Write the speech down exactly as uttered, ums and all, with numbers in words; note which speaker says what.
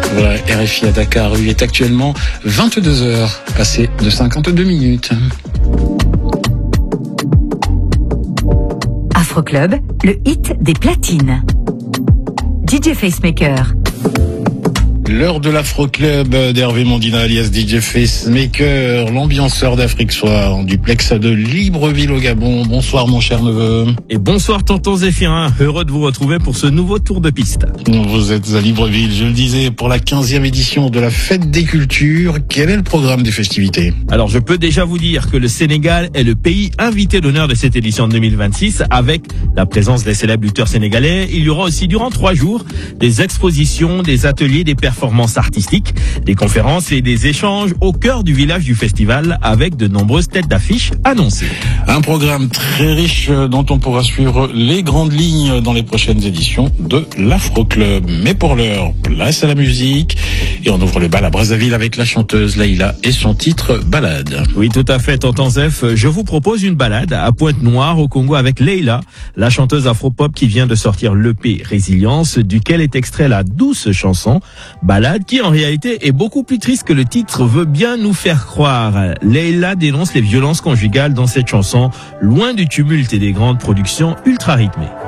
Speaker 1: Voilà, R F I à Dakar, il est actuellement vingt-deux heures, passé de cinquante-deux minutes.
Speaker 2: Afro Club, le hit des platines. D J Facemaker.
Speaker 1: L'heure de l'Afro Club d'Hervé Mondina alias D J Facemaker, l'ambianceur d'Afrique Soir en duplex de Libreville au Gabon. Bonsoir mon cher neveu.
Speaker 3: Et bonsoir tonton Zéphirin, heureux de vous retrouver pour ce nouveau tour de piste.
Speaker 1: Vous êtes à Libreville, je le disais, pour la quinzième édition de la Fête des Cultures. Quel est le programme des festivités?
Speaker 3: Alors je peux déjà vous dire que le Sénégal est le pays invité d'honneur de cette édition deux mille vingt-six avec la présence des célèbres lutteurs sénégalais. Il y aura aussi durant trois jours des expositions, des ateliers, des performances artistiques, des conférences et des échanges au cœur du village du festival avec de nombreuses têtes d'affiche annoncées.
Speaker 1: Un programme très riche dont on pourra suivre les grandes lignes dans les prochaines éditions de l'Afro Club. Mais pour l'heure, place à la musique et on ouvre le bal à Brazzaville avec la chanteuse Leïla et son titre Balade.
Speaker 3: Oui, tout à fait, tonton Zef. Je vous propose une balade à Pointe-Noire au Congo avec Leïla, la chanteuse afro-pop qui vient de sortir l'E P Résilience, duquel est extrait la douce chanson Balade, qui en réalité est beaucoup plus triste que le titre veut bien nous faire croire. Leïla dénonce les violences conjugales dans cette chanson, loin du tumulte et des grandes productions ultra rythmées.